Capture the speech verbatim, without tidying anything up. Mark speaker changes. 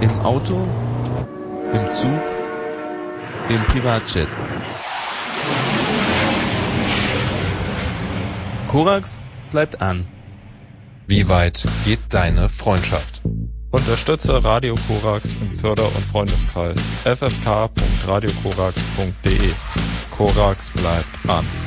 Speaker 1: Im Auto, im Zug, im Privatjet. Korax bleibt an.
Speaker 2: Wie weit geht deine Freundschaft?
Speaker 3: Unterstütze Radio Korax im Förder- und Freundeskreis. f f k punkt radio korax punkt d e. Korax bleibt an.